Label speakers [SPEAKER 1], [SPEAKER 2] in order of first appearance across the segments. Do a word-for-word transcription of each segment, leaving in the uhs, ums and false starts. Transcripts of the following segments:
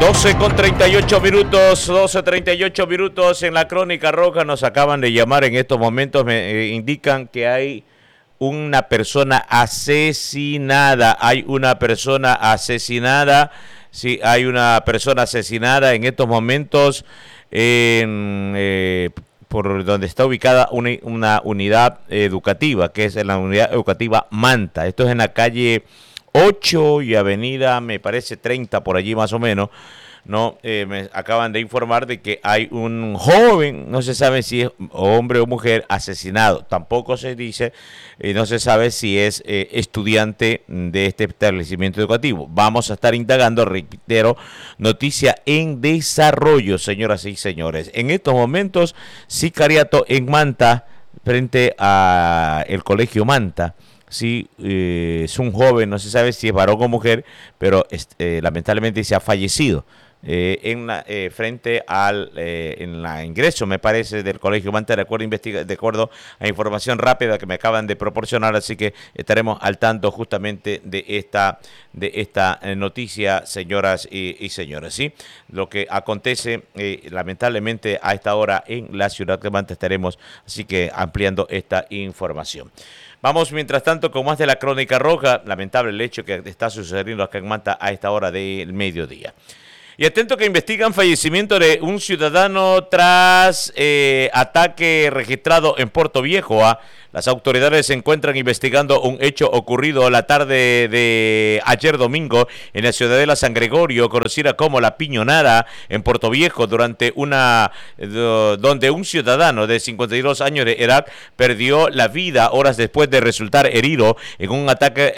[SPEAKER 1] doce con treinta y ocho minutos, doce treinta y ocho minutos en la Crónica Roja. Nos acaban de llamar en estos momentos, me eh, indican que hay una persona asesinada, hay una persona asesinada, sí, hay una persona asesinada en estos momentos en, eh, por donde está ubicada una, una unidad educativa, que es en la unidad educativa Manta. Esto es en la calle ocho y avenida, me parece treinta, por allí más o menos, ¿no? Eh, me acaban de informar de que hay un joven, no se sabe si es hombre o mujer, asesinado. Tampoco se dice, eh, no se sabe si es eh, estudiante de este establecimiento educativo. Vamos a estar indagando, reitero, noticia en desarrollo, señoras y señores. En estos momentos, sicariato en Manta, frente a el colegio Manta. Sí, eh, es un joven, no se sabe si es varón o mujer, pero eh, lamentablemente se ha fallecido eh, en la, eh, frente al eh, en la ingreso, me parece, del Colegio Manta, de acuerdo, investiga, de acuerdo a información rápida que me acaban de proporcionar, así que estaremos al tanto justamente de esta de esta eh, noticia, señoras y, y señores. Sí, lo que acontece eh, lamentablemente a esta hora en la ciudad de Manta, estaremos así que ampliando esta información. Vamos, mientras tanto, con más de la Crónica Roja. Lamentable el hecho que está sucediendo acá en Manta a esta hora del mediodía. Y atento que investigan fallecimiento de un ciudadano tras eh, ataque registrado en Puerto Viejo. ¿ah? Las autoridades se encuentran investigando un hecho ocurrido la tarde de ayer domingo en la ciudadela San Gregorio, conocida como La Piñonada, en Puerto Viejo, durante una donde un ciudadano de cincuenta y dos años de edad perdió la vida horas después de resultar herido en un ataque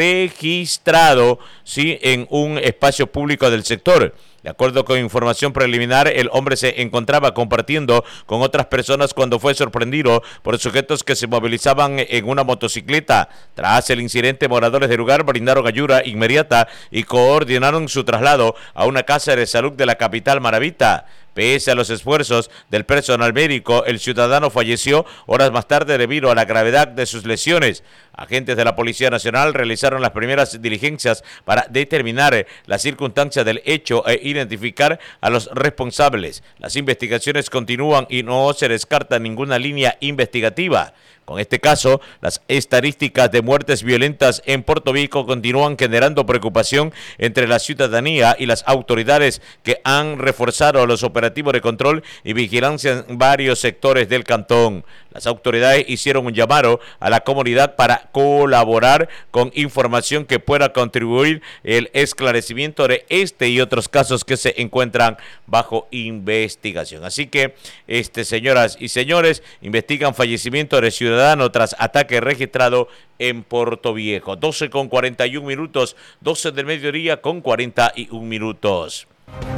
[SPEAKER 1] registrado, sí, en un espacio público del sector. De acuerdo con información preliminar, el hombre se encontraba compartiendo con otras personas cuando fue sorprendido por sujetos que se movilizaban en una motocicleta. Tras el incidente, moradores del lugar brindaron ayuda inmediata y coordinaron su traslado a una casa de salud de la capital maravita. Pese a los esfuerzos del personal médico, el ciudadano falleció horas más tarde debido a la gravedad de sus lesiones. Agentes de la Policía Nacional realizaron las primeras diligencias para determinar las circunstancias del hecho e identificar a los responsables. Las investigaciones continúan y no se descarta ninguna línea investigativa. Con este caso, las estadísticas de muertes violentas en Puerto Viejo continúan generando preocupación entre la ciudadanía y las autoridades, que han reforzado los operativos de control y vigilancia en varios sectores del cantón. Las autoridades hicieron un llamado a la comunidad para colaborar con información que pueda contribuir al esclarecimiento de este y otros casos que se encuentran bajo investigación. Así que, este, señoras y señores, investigan fallecimiento de ciudadano tras ataque registrado en Puerto Viejo. doce con cuarenta y un minutos, doce del mediodía con cuarenta y un minutos.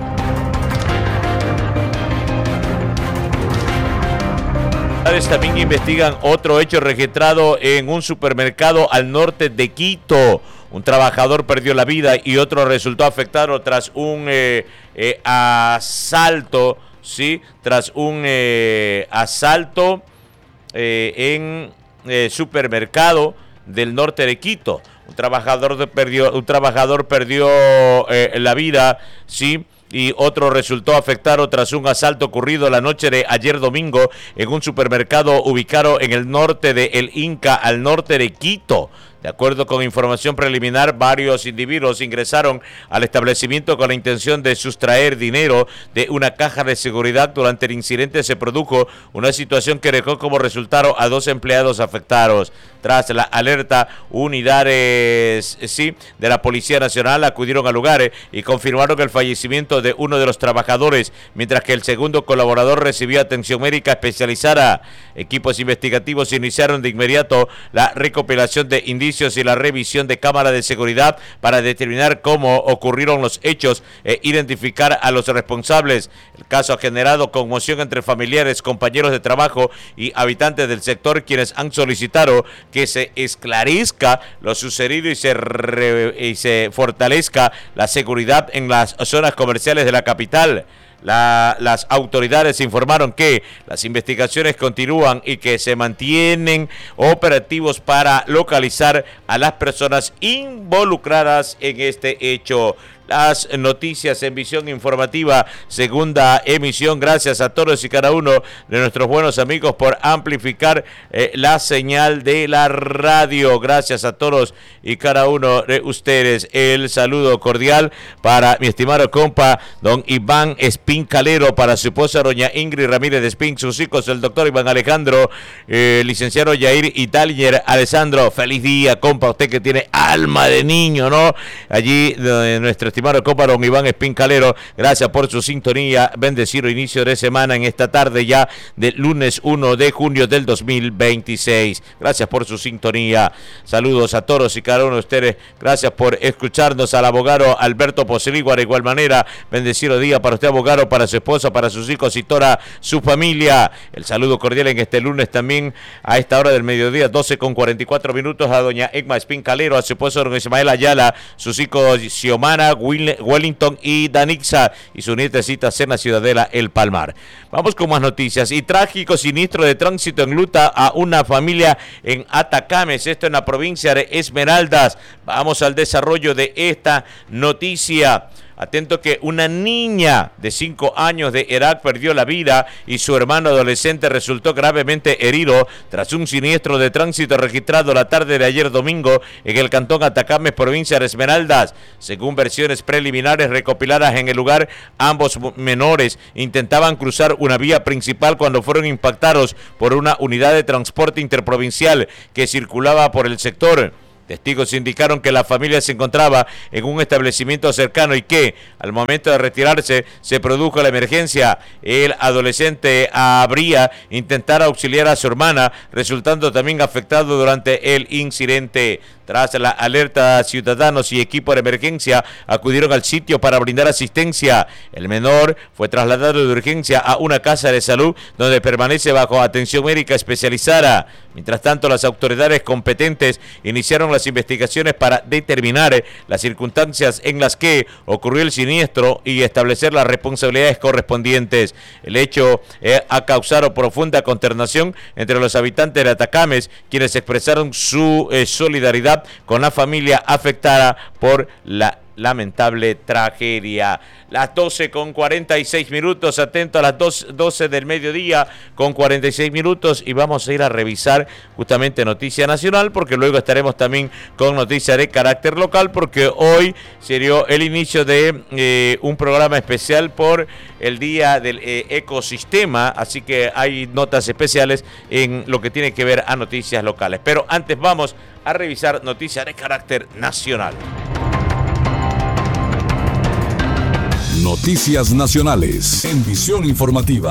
[SPEAKER 1] También investigan otro hecho registrado en un supermercado al norte de Quito. Un trabajador perdió la vida y otro resultó afectado tras un eh, eh, asalto, sí, tras un eh, asalto eh, en eh, supermercado del norte de Quito. Un trabajador perdió, un trabajador perdió eh, la vida, sí, y otro resultó afectado tras un asalto ocurrido la noche de ayer domingo en un supermercado ubicado en el norte de El Inca, al norte de Quito. De acuerdo con información preliminar, varios individuos ingresaron al establecimiento con la intención de sustraer dinero de una caja de seguridad. Durante el incidente se produjo una situación que dejó como resultado a dos empleados afectados. Tras la alerta, unidades sí, de la Policía Nacional acudieron al lugar y confirmaron el fallecimiento de uno de los trabajadores, mientras que el segundo colaborador recibió atención médica especializada. Equipos investigativos iniciaron de inmediato la recopilación de indicios y la revisión de cámaras de seguridad para determinar cómo ocurrieron los hechos e identificar a los responsables. El caso ha generado conmoción entre familiares, compañeros de trabajo y habitantes del sector, quienes han solicitado que se esclarezca lo sucedido y se, re, y se fortalezca la seguridad en las zonas comerciales de la capital. La, las autoridades informaron que las investigaciones continúan y que se mantienen operativos para localizar a las personas involucradas en este hecho las noticias en visión informativa, segunda emisión. Gracias a todos y cada uno de nuestros buenos amigos por amplificar eh, la señal de la radio. Gracias a todos y cada uno de ustedes. El saludo cordial para mi estimado compa, don Iván Espín Calero, para su esposa, doña Ingrid Ramírez de Espín, sus hijos, el doctor Iván Alejandro, eh, licenciado Yair Italier Alessandro. Feliz día, compa, usted que tiene alma de niño, ¿no? Allí, eh, nuestro estimado compa, don Iván Espín Calero, gracias por su sintonía. Bendecido inicio de semana en esta tarde ya del lunes uno de junio del dos mil veintiséis. Gracias por su sintonía. Saludos a todos y cada uno de ustedes. Gracias por escucharnos. Al abogado Alberto Poseligua, de igual manera, bendecido día para usted, abogado, para su esposa, para sus hijos y toda su familia. El saludo cordial en este lunes también a esta hora del mediodía, doce con cuarenta y cuatro minutos, a doña Egma Espín Calero, a su esposo don Ismael Ayala, sus hijos Xiomara, Wellington y Danixa, y su nietecita Cena Ciudadela El Palmar. Vamos con más noticias. Y trágico siniestro de tránsito enluta a una familia en Atacames, esto en la provincia de Esmeraldas. Vamos al desarrollo de esta noticia. Atento que una niña de cinco años de edad perdió la vida y su hermano adolescente resultó gravemente herido tras un siniestro de tránsito registrado la tarde de ayer domingo en el cantón Atacames, provincia de Esmeraldas. Según versiones preliminares recopiladas en el lugar, ambos menores intentaban cruzar una vía principal cuando fueron impactados por una unidad de transporte interprovincial que circulaba por el sector. Testigos indicaron que la familia se encontraba en un establecimiento cercano y que, al momento de retirarse, se produjo la emergencia. El adolescente habría intentado auxiliar a su hermana, resultando también afectado durante el incidente. Tras la alerta, ciudadanos y equipo de emergencia acudieron al sitio para brindar asistencia. El menor fue trasladado de urgencia a una casa de salud donde permanece bajo atención médica especializada. Mientras tanto, las autoridades competentes iniciaron las investigaciones para determinar las circunstancias en las que ocurrió el siniestro y establecer las responsabilidades correspondientes. El hecho eh, ha causado profunda consternación entre los habitantes de Atacames, quienes expresaron su eh, solidaridad con la familia afectada por la lamentable tragedia. Las doce con cuarenta y seis minutos, atento a las doce del mediodía con cuarenta y seis minutos, y vamos a ir a revisar justamente noticia nacional, porque luego estaremos también con noticia de carácter local, porque hoy se dio el inicio de eh, un programa especial por el Día del eh, Ecosistema, así que hay notas especiales en lo que tiene que ver a noticias locales. Pero antes vamos a revisar noticias de carácter nacional.
[SPEAKER 2] Noticias nacionales en visión informativa.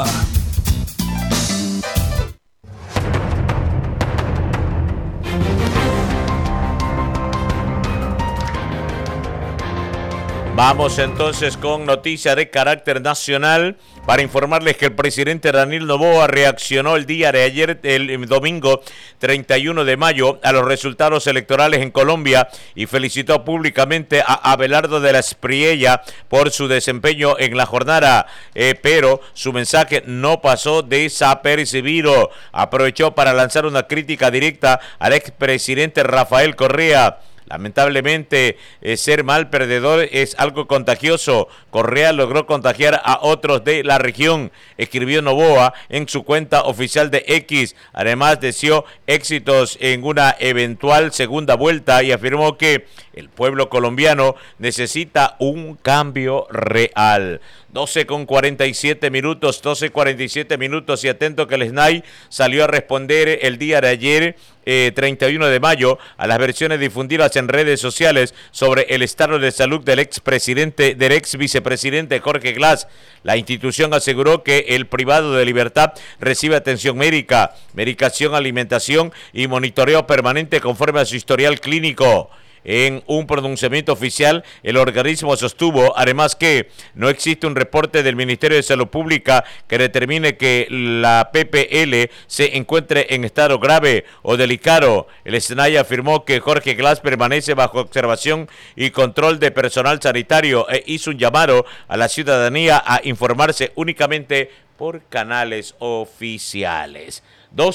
[SPEAKER 1] Vamos entonces con noticias de carácter nacional para informarles que el presidente Daniel Noboa reaccionó el día de ayer, el domingo treinta y uno de mayo, a los resultados electorales en Colombia y felicitó públicamente a Abelardo de la Espriella por su desempeño en la jornada, eh, pero su mensaje no pasó desapercibido. Aprovechó para lanzar una crítica directa al expresidente Rafael Correa. Lamentablemente, eh, ser mal perdedor es algo contagioso. Correa logró contagiar a otros de la región, escribió Noboa en su cuenta oficial de X. Además, deseó éxitos en una eventual segunda vuelta y afirmó que el pueblo colombiano necesita un cambio real. doce con cuarenta y siete minutos, doce cuarenta y siete minutos, y atento que el S N A I salió a responder el día de ayer, eh, treinta y uno de mayo, a las versiones difundidas en redes sociales sobre el estado de salud del expresidente, del ex vicepresidente Jorge Glass. La institución aseguró que el privado de libertad recibe atención médica, medicación, alimentación y monitoreo permanente conforme a su historial clínico. En un pronunciamiento oficial, el organismo sostuvo además que no existe un reporte del Ministerio de Salud Pública que determine que la P P L se encuentre en estado grave o delicado. El S N A I afirmó que Jorge Glass permanece bajo observación y control de personal sanitario e hizo un llamado a la ciudadanía a informarse únicamente por canales oficiales. doce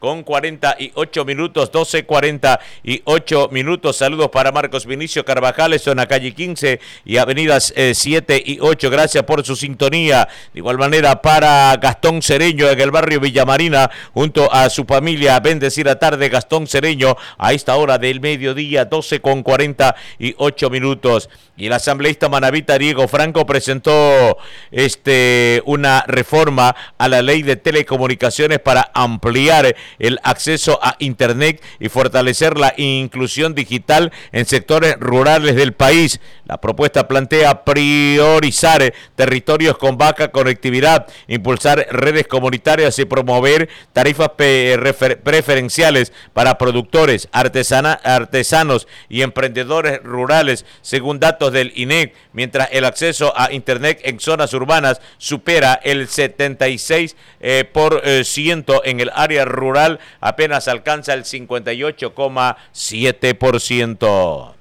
[SPEAKER 1] con cuarenta y ocho minutos, doce cuarenta y ocho minutos. Saludos para Marcos Vinicio Carvajal, esto en la calle quince y avenidas eh, siete y ocho. Gracias por su sintonía. De igual manera para Gastón Cereño en el barrio Villamarina, junto a su familia. Bendecida tarde, Gastón Cereño, a esta hora del mediodía, doce con cuarenta y ocho minutos. Y el asambleísta manabita Diego Franco presentó este, una reforma a la ley de telecomunicaciones para ampliar el acceso a Internet y fortalecer la inclusión digital en sectores rurales del país. La propuesta plantea priorizar territorios con baja conectividad, impulsar redes comunitarias y promover tarifas preferenciales para productores, artesana, artesanos y emprendedores rurales, según datos del I N E C, mientras el acceso a Internet en zonas urbanas supera el setenta y seis por ciento, en el área rural apenas alcanza el cincuenta y ocho coma siete por ciento.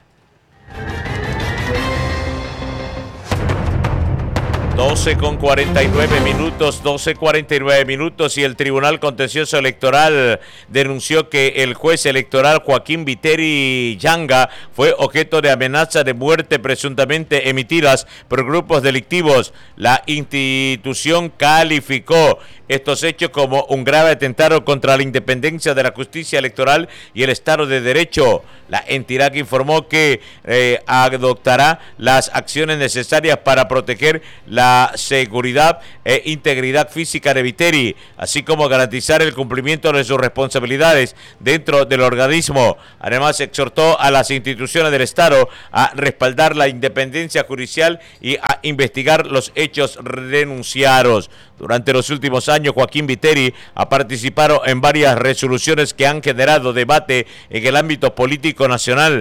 [SPEAKER 1] doce con cuarenta y nueve minutos, doce cuarenta y nueve minutos, y el Tribunal Contencioso Electoral denunció que el juez electoral Joaquín Viteri Yanga fue objeto de amenazas de muerte presuntamente emitidas por grupos delictivos. La institución calificó estos hechos como un grave atentado contra la independencia de la justicia electoral y el Estado de Derecho. La entidad informó que eh, adoptará las acciones necesarias para proteger la seguridad e integridad física de Viteri, así como garantizar el cumplimiento de sus responsabilidades dentro del organismo. Además, exhortó a las instituciones del Estado a respaldar la independencia judicial y a investigar los hechos denunciados. Durante los últimos años, Joaquín Viteri ha participado en varias resoluciones que han generado debate en el ámbito político nacional.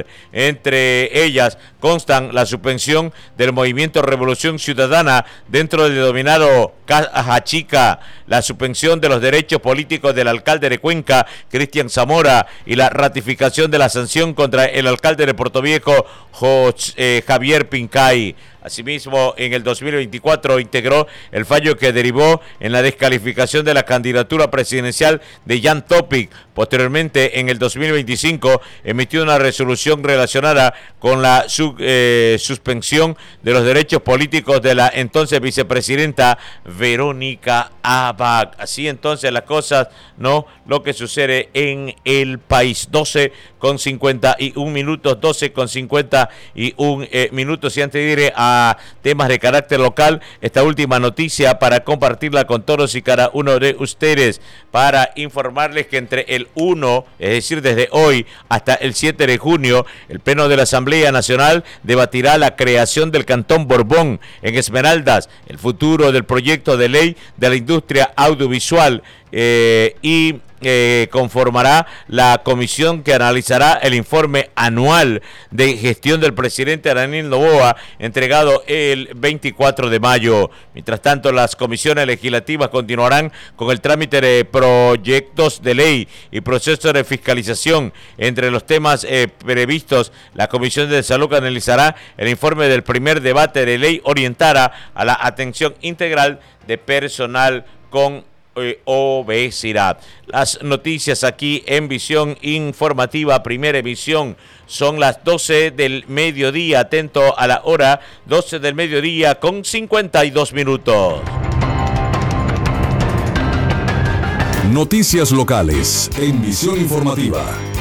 [SPEAKER 1] Entre ellas constan la suspensión del movimiento Revolución Ciudadana dentro del denominado Caja Chica, la suspensión de los derechos políticos del alcalde de Cuenca, Cristian Zamora, y la ratificación de la sanción contra el alcalde de Puerto Viejo, José, eh, Javier Pincay. Asimismo, en el dos mil veinticuatro integró el fallo que derivó en la descalificación de la candidatura presidencial de Jan Topic. Posteriormente, en el dos mil veinticinco, emitió una resolución relacionada con la su, eh, suspensión de los derechos políticos de la entonces vicepresidenta Verónica Abad. Así entonces las cosas, ¿no? Lo que sucede en el país. doce con cincuenta y un minutos, doce con cincuenta y un eh, minutos. Y antes de ir a temas de carácter local, esta última noticia para compartirla con todos y cada uno de ustedes, para informarles que entre el uno, es decir, desde hoy hasta el siete de junio, el Pleno de la Asamblea Nacional debatirá la creación del Cantón Borbón en Esmeraldas, el futuro del proyecto de ley de la industria audiovisual eh, y Eh, conformará la comisión que analizará el informe anual de gestión del presidente Daniel Noboa, entregado el veinticuatro de mayo. Mientras tanto, las comisiones legislativas continuarán con el trámite de proyectos de ley y procesos de fiscalización. Entre los temas eh, previstos, la Comisión de Salud analizará el informe del primer debate de ley orientada a la atención integral de personal con obesidad. Las noticias aquí en Visión Informativa, primera emisión, son las doce del mediodía. Atento a la hora, doce del mediodía con cincuenta y dos minutos.
[SPEAKER 2] Noticias locales en Visión Informativa.